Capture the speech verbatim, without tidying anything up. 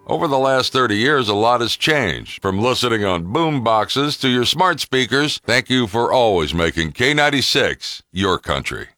Over the last thirty years, a lot has changed. From listening on boom boxes to your smart speakers, thank you for always making K ninety-six your country.